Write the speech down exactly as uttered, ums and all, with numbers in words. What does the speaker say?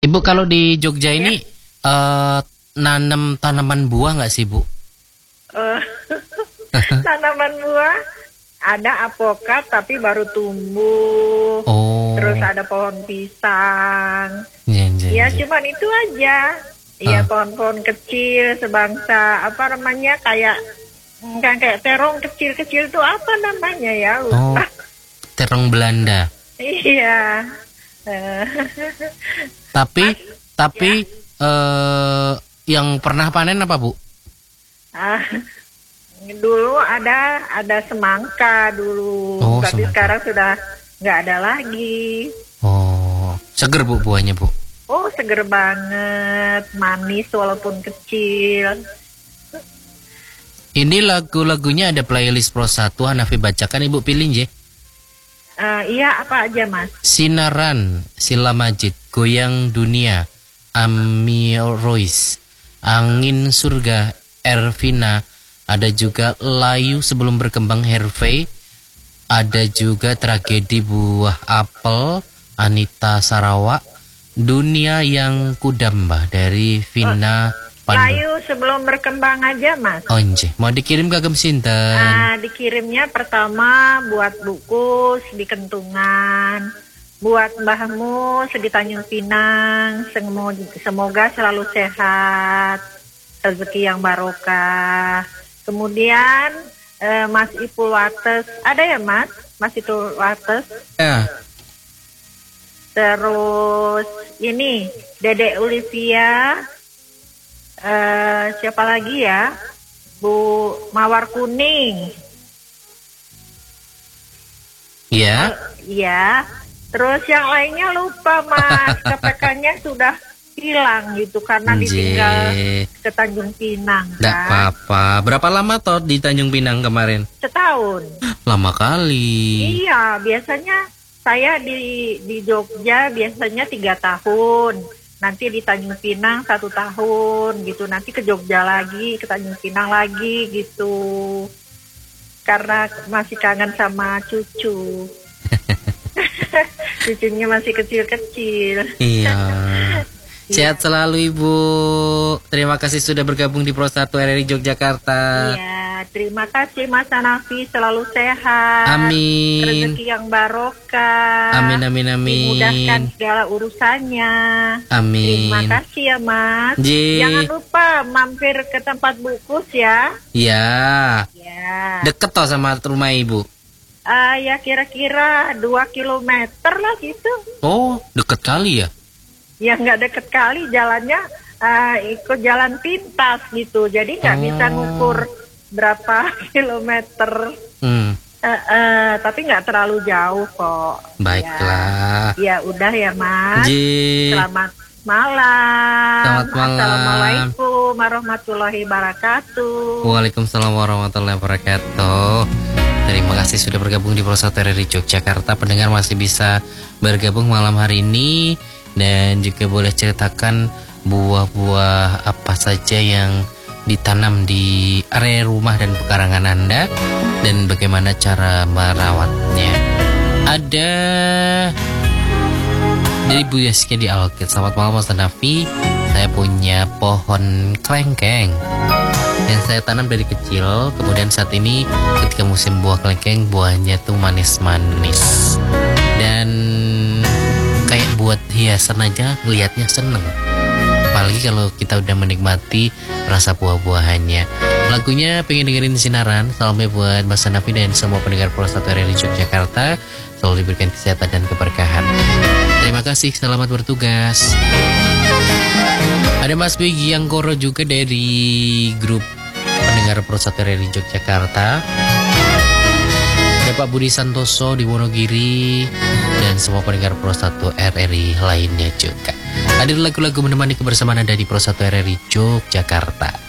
Ibu kalau di Jogja Ya. ini eh, nanam tanaman buah nggak sih, Bu? Eh, tanaman buah ada apokat tapi baru tumbuh. Oh. Terus ada pohon pisang. Iya, iya, Ya iya. cuman itu aja. Iya Ah. pohon-pohon kecil sebangsa apa namanya kayak kan kayak terong kecil-kecil itu apa namanya ya Oh, lupa. terong Belanda. Iya. Eh, Tapi tapi eh yang pernah panen apa, Bu? ah, dulu ada ada semangka dulu, Oh, tapi semangka. sekarang sudah nggak ada lagi. Oh, seger, Bu, buahnya, Bu. Oh seger banget, manis walaupun kecil. Ini lagu-lagunya ada playlist Pro satu Hanafi bacakan, Ibu pilih je. Eh, iya apa aja mas? Sinaran, Sila Majid, Goyang Dunia, Ami Royce, Angin Surga, Ervina, ada juga Layu Sebelum Berkembang Hervey, ada juga Tragedi Buah Apel, Anita Sarawak, Dunia Yang Kudamba dari Vina Pandu. Layu sebelum berkembang aja mas. Onje, mau dikirim ke Sinten? Nah, dikirimnya pertama buat Bukus di Kentungan, buat Mbah Mus di Tanjung Pinang. Semoga, semoga selalu sehat, rezeki yang barokah. Kemudian eh, Mas Ipul Wates, ada ya Mas? Mas Ipul Wates. Ya. Terus ini Dede Olivia. Eh, siapa lagi ya? Bu Mawar Kuning. Ya. Iya. Terus yang lainnya lupa Mas. K P K-nya sudah hilang gitu karena Nje. ditinggal ke Tanjung Pinang Nggak kan. apa-apa. Berapa lama toh di Tanjung Pinang kemarin? Setahun. Lama kali. Iya, biasanya saya di di Jogja biasanya tiga tahun. Nanti di Tanjung Pinang satu tahun gitu. Nanti ke Jogja lagi, ke Tanjung Pinang lagi gitu. Karena masih kangen sama cucu. Cucunya masih kecil-kecil. Iya. Sehat selalu Ibu. Terima kasih sudah bergabung di Pro satu R R I Yogyakarta. Iya, terima kasih Mas Hanafi, selalu sehat. Amin. Rezeki yang barokah. Amin, amin, amin. Dimudahkan segala urusannya. Amin. Terima kasih ya Mas. Ji. Jangan lupa mampir ke tempat Bukus ya. Iya. Ya. Deket toh sama rumah Ibu. Ah, ya kira-kira dua kilometer lah gitu. Oh, deket kali ya. Ya nggak deket kali jalannya, ah, ikut jalan pintas gitu. Jadi nggak Oh. bisa ngukur berapa kilometer. Hmm, Eh, eh, tapi nggak terlalu jauh kok. baiklah. Ya, ya udah ya Mas. Ji. Selamat malam. Selamat malam. Assalamualaikum warahmatullahi wabarakatuh. Waalaikumsalam warahmatullahi wabarakatuh. Terima kasih sudah bergabung di Pro satu R R I Yogyakarta. Pendengar masih bisa bergabung malam hari ini dan juga boleh ceritakan buah-buah apa saja yang ditanam di area rumah dan pekarangan Anda dan bagaimana cara merawatnya. Ada dari Bu Yaskia di Alkit. Selamat malam Mas Hanafi. Saya punya pohon kelengkeng yang saya tanam dari kecil. Kemudian saat ini ketika musim buah kelengkeng, buahnya tuh manis-manis dan kayak buat hiasan aja ngelihatnya seneng. Apalagi kalau kita udah menikmati rasa buah-buahannya. Lagunya pengen dengerin Sinaran. Salamnya buat Mas Hanafi dan semua pendengar Pro satu R R I Yogyakarta. Selalu diberikan kesehatan dan keberkahan. Terima kasih, selamat bertugas. Ada Mas Begi yang koro juga dari grup pendengar Pro satu R R I Yogyakarta. Ada Pak Budi Santoso di Wonogiri dan semua pendengar Pro satu R R I lainnya juga. Hadir lagu-lagu menemani kebersamaan Anda di Pro satu R R I Yogyakarta.